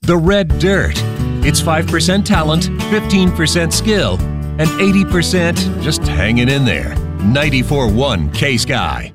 The Red Dirt. It's 5% talent, 15% skill, and 80% just hanging in there. 94.1 K-Sky.